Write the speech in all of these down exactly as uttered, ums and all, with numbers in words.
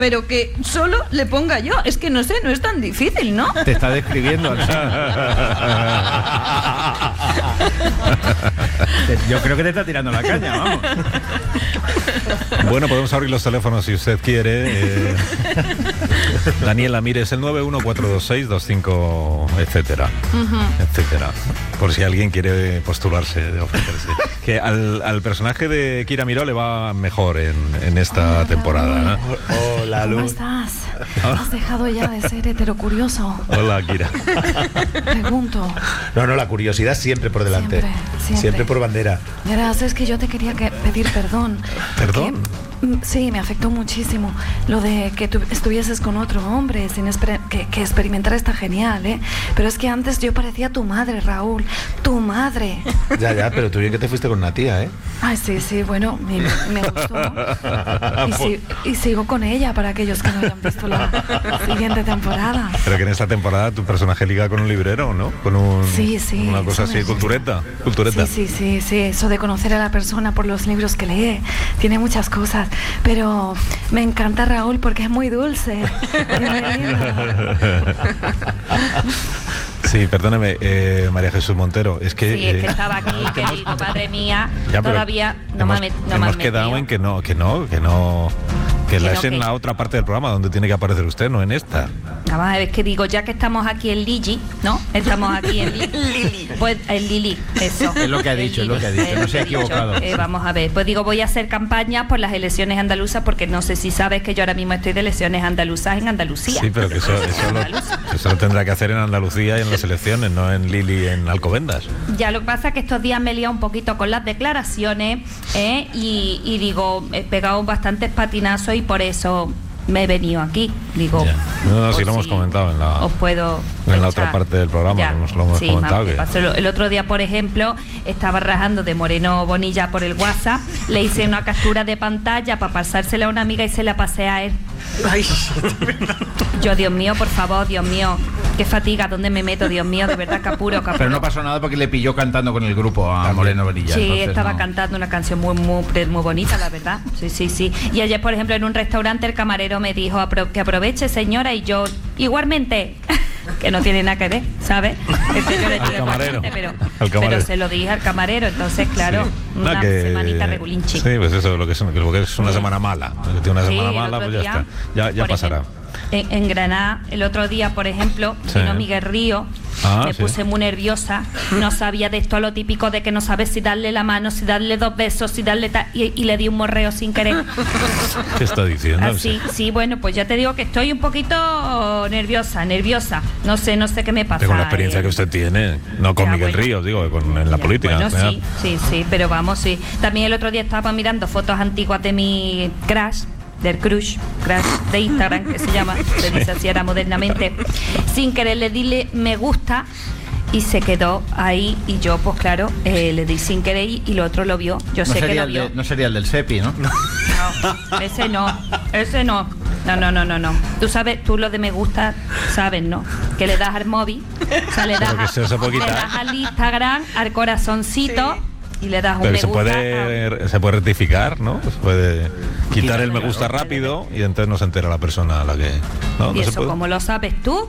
pero que solo le ponga yo. Es que no sé, no es tan difícil, ¿no? Te está describiendo. Yo creo que te está tirando la caña, vamos. Bueno, podemos abrir los teléfonos si usted quiere. Eh, Daniela, mire, es el nueve uno cuatro dos seis dos cinco, etcétera, uh-huh. etcétera. Por si alguien quiere postularse, de ofrecerse. Que al, al personaje de Kira Miró le va mejor en, en esta Hola, temporada, ¿no? Hola, Lu. ¿Cómo estás? ¿Has dejado ya de ser heterocurioso? Hola, Kira. Pregunto. No, no, la curiosidad siempre por delante. Siempre, siempre. Siempre por bandera. Verás, es que yo te quería que pedir perdón. ¿Perdón? Que, sí, me afectó muchísimo. Lo de que tú estuvieses con otro hombre, sin esper- que, que experimentar está genial, ¿eh? Pero es que antes yo parecía tu madre, Raúl. Tu madre. Ya, ya, pero tú bien que te fuiste con una tía, ¿eh? Ay, sí, sí, bueno, me, me gustó. Y, si, y sigo con ella para aquellos que no hayan visto la siguiente temporada. Pero que en esta temporada tu personaje liga con un librero, ¿no? Con un, sí, sí, una cosa así, cultureta, cultureta. Sí, sí, sí, sí, eso de conocer a la persona por los libros que lee, tiene muchas cosas, pero me encanta Raúl porque es muy dulce. Sí, perdóneme, eh, María Jesús Montero, es que... Sí, es que eh, estaba aquí, que digo, madre mía, ya, todavía no hemos, me no hemos me quedado en que no, que no, que no... Que, que la no, es en que... la otra parte del programa donde tiene que aparecer usted, no en esta. Vamos a ver, es que digo, ya que estamos aquí en Lili, ¿no? Estamos aquí en Lili. Pues en Lili, eso. Es lo que ha dicho, es lo que ha dicho, no se ha equivocado. Eh, vamos a ver, pues digo, voy a hacer campaña por las elecciones andaluzas, porque no sé si sabes que yo ahora mismo estoy de elecciones andaluzas en Andalucía. Sí, pero que eso, eso, lo, eso lo tendrá que hacer en Andalucía y en las elecciones, no en Lili, en Alcobendas. Ya, lo que pasa es que estos días me he liado un poquito con las declaraciones, ¿eh? y, y digo, he pegado bastantes patinazos y por eso me he venido aquí, digo. Ya. No, no, sí lo hemos comentado en la, os puedo en la otra parte del programa, ya. Nos lo hemos sí, comentado. Que... El otro día, por ejemplo, estaba rajando de Moreno Bonilla por el WhatsApp, le hice una captura de pantalla para pasársela a una amiga y se la pasé a él. Ay. Yo, Dios mío, por favor, Dios mío, qué fatiga, ¿dónde me meto? Dios mío, de verdad, capuro, capuro. Pero no pasó nada porque le pilló cantando con el grupo a Moreno Bonilla. Sí, estaba no... cantando una canción muy, muy, muy bonita, la verdad. Sí, sí, sí. Y ayer, por ejemplo, en un restaurante el camarero me dijo que aproveche, señora, y yo, igualmente, que no tiene nada que ver, ¿sabes? Este yo le al camarero. Pero, al camarero. pero se lo dije al camarero, entonces, claro, sí. no, una que, semanita regulinchi. Sí, pues eso, lo que es, lo que es una semana mala. Que tiene una semana sí, mala, pues ya día, está. Ya, ya pasará. Ejemplo, En, en Granada, el otro día, por ejemplo, sí. vino Miguel Río, ah, me sí. puse muy nerviosa, no sabía de esto, lo típico de que no sabes si darle la mano, si darle dos besos, si darle ta y, y le di un morreo sin querer. ¿Qué está diciendo? Así, sí, bueno, pues ya te digo que estoy un poquito nerviosa, nerviosa, no sé, no sé qué me pasa. Pero con la experiencia eh. que usted tiene, no con ya, Miguel bueno. Ríos, digo, con, en la ya, política. Bueno, sí, sí, sí, pero vamos, sí. También el otro día estaba mirando fotos antiguas de mi crush, del crush, crush de Instagram, que se llama, se dice así ahora modernamente, sin querer le dile me gusta y se quedó ahí y yo pues claro, eh, le di sin querer y, y lo otro lo vio, yo no sé que lo de, vio. No sería el del Sepi, ¿no? No, ese no, ese no, no, no, no, no, no. Tú sabes, tú lo de me gusta, sabes, ¿no? Que le das al móvil, o sea, le das, a, le das al Instagram, al corazoncito. Sí. Y le das un pero me se gusta puede a... se puede rectificar, ¿no? Se puede quitar el me gusta rápido y entonces no se entera la persona a la que no, ¿Y no eso se puede? ¿Cómo lo sabes tú?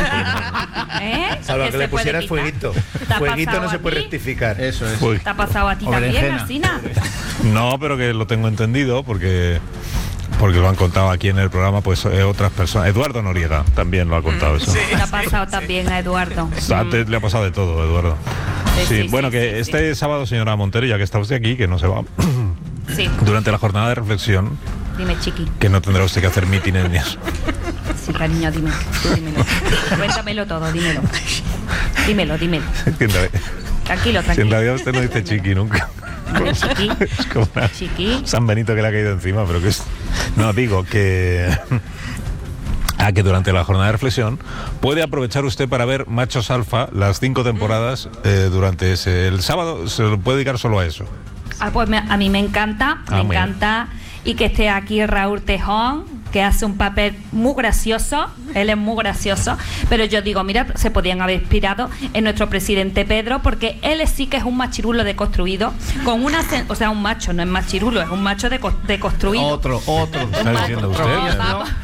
¿Eh? Salvo que le pusieras fueguito. Fueguito no se puede rectificar. Eso es. ¿Te ha pasado a ti también, Alsina? No, pero que lo tengo entendido porque porque lo han contado aquí en el programa pues eh, otras personas. Eduardo Noriega también lo ha contado eso. Sí, le ha pasado sí, también sí. a Eduardo. Antes le ha pasado de todo, Eduardo. Sí, sí, sí bueno, sí, que sí, este sí. sábado, señora Montero, ya que está usted aquí, que no se va, sí. durante la jornada de reflexión, dime, chiqui, que no tendrá usted que hacer mítines ni eso. Sí, cariño, dime, tú dímelo. Cuéntamelo todo, dímelo. Dímelo, dímelo. Tranquilo, tranquilo. Si en realidad usted no dice chiqui nunca. Chiqui. Es como una chiqui. San Benito que le ha caído encima, pero que es... No, digo que... Ah, que durante la jornada de reflexión puede aprovechar usted para ver Machos Alfa las cinco temporadas eh, durante ese... El sábado se lo puede dedicar solo a eso. Ah, pues me, a mí me encanta, me ah, encanta. Y que esté aquí Raúl Tejón, que hace un papel muy gracioso, él es muy gracioso, pero yo digo, mira, se podían haber inspirado en nuestro presidente Pedro, porque él sí que es un machirulo deconstruido, con una, o sea, un macho, no es machirulo, es un macho deconstruido. Otro, otro. ¿Está diciendo usted?